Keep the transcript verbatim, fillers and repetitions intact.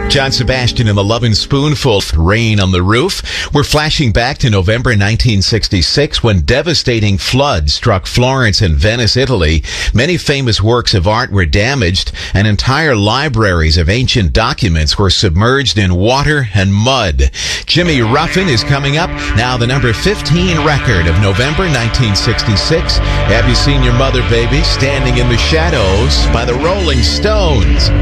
John Sebastian and the Lovin' Spoonful, Rain on the Roof. We're flashing back to November nineteen sixty-six when devastating floods struck Florence and Venice, Italy. Many famous works of art were damaged, and entire libraries of ancient documents were submerged in water and mud. Jimmy Ruffin is coming up. Now the number fifteen record of November nineteen sixty-six. Have You Seen Your Mother, Baby? Standing in the Shadows by the Rolling Stones.